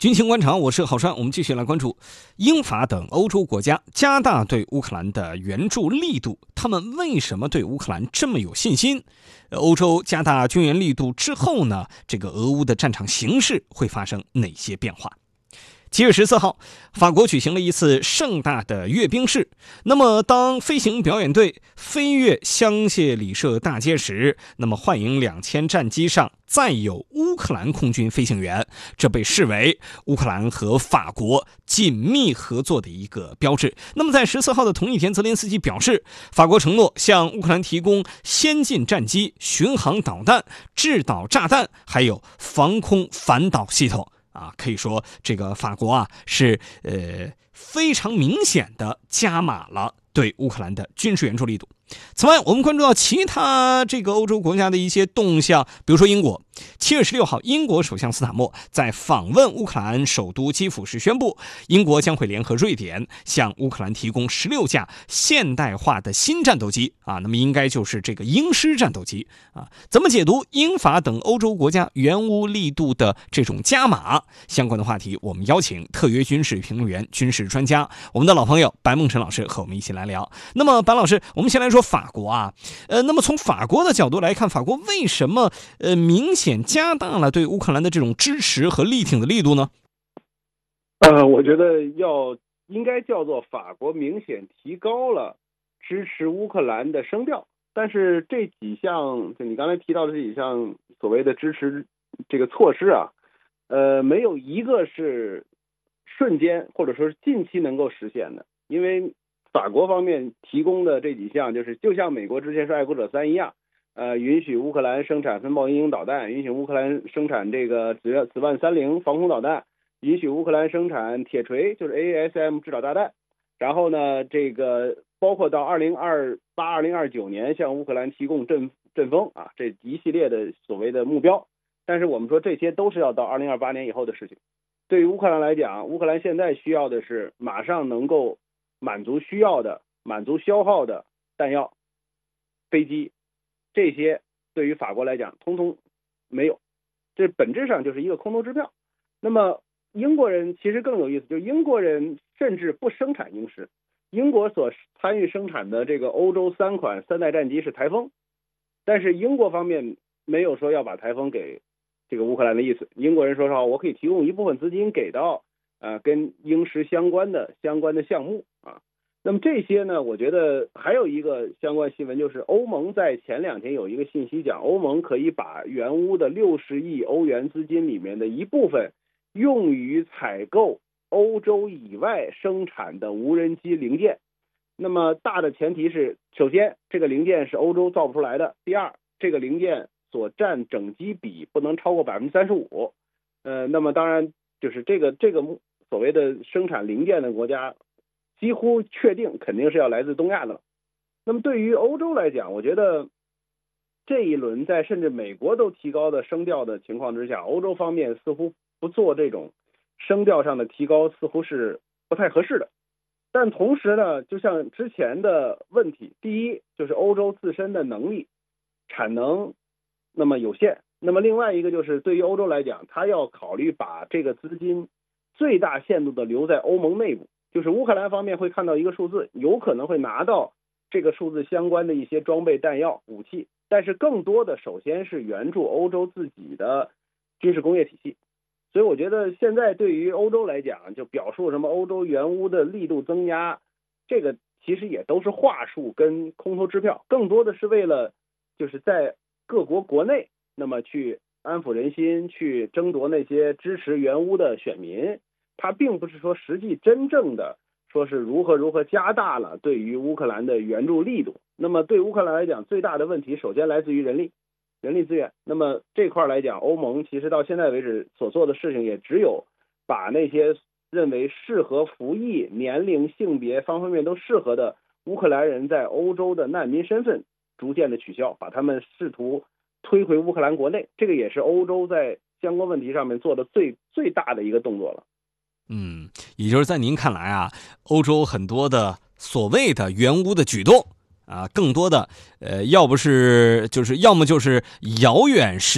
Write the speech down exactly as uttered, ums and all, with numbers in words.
军情观察，我是郝帅。我们继续来关注英法等欧洲国家加大对乌克兰的援助力度，他们为什么对乌克兰这么有信心？欧洲加大军援力度之后呢，这个俄乌的战场形势会发生哪些变化？七月十四号，法国举行了一次盛大的阅兵式。那么，当飞行表演队飞越香榭里舍大街时，那么幻影两千战机上再有乌克兰空军飞行员，这被视为乌克兰和法国紧密合作的一个标志。那么，在十四号的同一天，泽连斯基表示，法国承诺向乌克兰提供先进战机、巡航导弹、制导炸弹，还有防空反导系统。啊，可以说这个法国啊是呃非常明显的加码了对乌克兰的军事援助力度。此外，我们关注到其他这个欧洲国家的一些动向，比如说英国。七月十六号，英国首相斯塔默在访问乌克兰首都基辅时宣布，英国将会联合瑞典向乌克兰提供十六架现代化的新战斗机啊，那么应该就是这个鹰狮战斗机啊。怎么解读英法等欧洲国家援乌力度的这种加码？相关的话题，我们邀请特约军事评论员、军事专家，我们的老朋友白梦辰老师和我们一起来聊。那么，白老师，我们先来说法国啊，呃，那么从法国的角度来看，法国为什么呃明显加大了对乌克兰的这种支持和力挺的力度呢？ 呃，我觉得要应该叫做法国明显提高了支持乌克兰的声调，但是这几项就你刚才提到的这几项所谓的支持这个措施啊，呃，没有一个是瞬间或者说是近期能够实现的，因为法国方面提供的这几项，就是就像美国之前说爱国者三一样，呃，允许乌克兰生产风暴鹰鹰导弹，允许乌克兰生产这个紫紫万三零防空导弹，允许乌克兰生产铁锤，就是 A A S M 制导炸弹。然后呢，这个包括到二零二八、二零二九年向乌克兰提供阵阵风啊，这一系列的所谓的目标。但是我们说这些都是要到二零二八年以后的事情。对于乌克兰来讲，乌克兰现在需要的是马上能够满足需要的、满足消耗的弹药、飞机，这些对于法国来讲通通没有，这本质上就是一个空头支票。那么英国人其实更有意思，就是英国人甚至不生产鹰狮，英国所参与生产的这个欧洲三款三代战机是台风，但是英国方面没有说要把台风给这个乌克兰的意思。英国人说说我可以提供一部分资金给到呃跟鹰狮相关的相关的项目啊。那么这些呢，我觉得还有一个相关新闻，就是欧盟在前两天有一个信息讲，欧盟可以把援乌的六十亿欧元资金里面的一部分用于采购欧洲以外生产的无人机零件。那么大的前提是，首先这个零件是欧洲造不出来的，第二这个零件所占整机比不能超过百分之三十五。呃，那么当然就是这个这个所谓的生产零件的国家，几乎确定肯定是要来自东亚的了。那么对于欧洲来讲，我觉得这一轮在甚至美国都提高的声调的情况之下，欧洲方面似乎不做这种声调上的提高，似乎是不太合适的。但同时呢，就像之前的问题，第一就是欧洲自身的能力产能那么有限，那么另外一个就是对于欧洲来讲，它要考虑把这个资金最大限度的留在欧盟内部。就是乌克兰方面会看到一个数字，有可能会拿到这个数字相关的一些装备、弹药、武器，但是更多的首先是援助欧洲自己的军事工业体系。所以我觉得现在对于欧洲来讲，就表述什么欧洲援乌的力度增加，这个其实也都是话术跟空头支票，更多的是为了就是在各国国内那么去安抚人心，去争夺那些支持援乌的选民。它并不是说实际真正的说是如何如何加大了对于乌克兰的援助力度。那么对乌克兰来讲，最大的问题首先来自于人力人力资源。那么这块来讲，欧盟其实到现在为止所做的事情也只有把那些认为适合服役、年龄、性别方方面面都适合的乌克兰人在欧洲的难民身份逐渐的取消，把他们试图推回乌克兰国内。这个也是欧洲在相关问题上面做的最最大的一个动作了。 嗯，也就是在您看来啊，欧洲很多的所谓的援乌的举动啊，更多的呃，要不是就是要么就是遥远时